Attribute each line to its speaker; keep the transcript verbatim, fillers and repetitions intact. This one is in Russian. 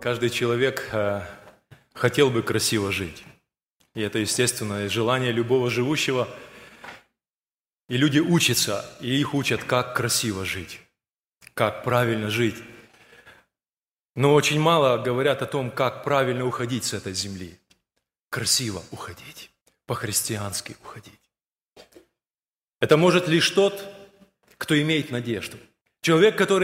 Speaker 1: Каждый человек э, хотел бы красиво жить. И это, естественно, желание любого живущего. И люди учатся, и их учат, как красиво жить, как правильно жить. Но очень мало говорят о том, как правильно уходить с этой земли. Красиво уходить, по-христиански уходить. Это может лишь тот, кто имеет надежду. Человек, который